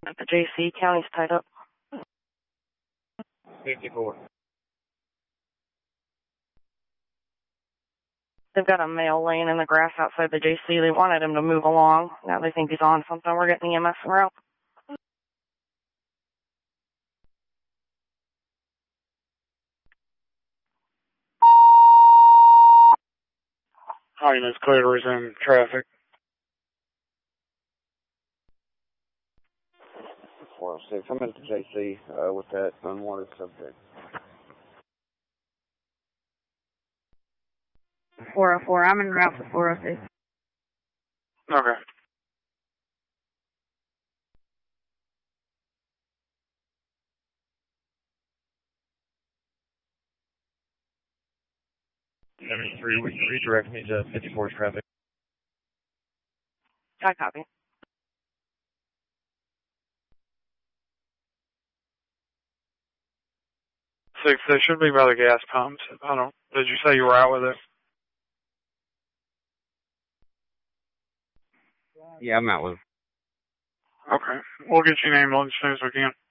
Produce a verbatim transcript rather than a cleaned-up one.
At the J C, county's tied up. fifty-four. They've got a male laying in the grass outside the J C. They wanted him to move along. Now they think he's on something. We're getting E M S en route. Hyman is clear to resume traffic. four oh six. I'm at the J C uh, with that unwanted subject. four oh four. I'm en route for four oh six. Okay. seventy-three, we can redirect me to fifty-four traffic. I copy. Six, they should be by the gas pumps. I don't, did you say you were out with it? Yeah, I'm out with it. Okay. We'll get you an ambulance as soon as we can.